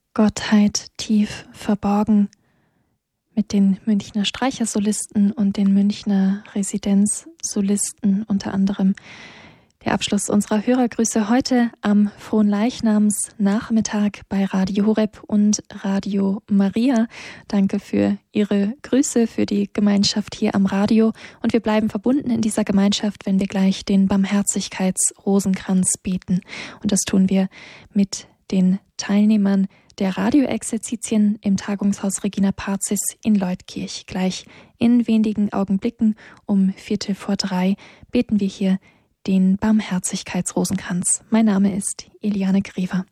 Gottheit tief verborgen mit den Münchner Streichersolisten und den Münchner Residenzsolisten unter anderem. Der Abschluss unserer Hörergrüße heute am Fronleichnamsnachmittag bei Radio Horeb und Radio Maria. Danke für Ihre Grüße, für die Gemeinschaft hier am Radio. Und wir bleiben verbunden in dieser Gemeinschaft, wenn wir gleich den Barmherzigkeitsrosenkranz beten. Und das tun wir mit den Teilnehmern der Radioexerzitien im Tagungshaus Regina Pazis in Leutkirch. Gleich in wenigen Augenblicken um 2:45 beten wir hier den Barmherzigkeitsrosenkranz. Mein Name ist Eliane Grever.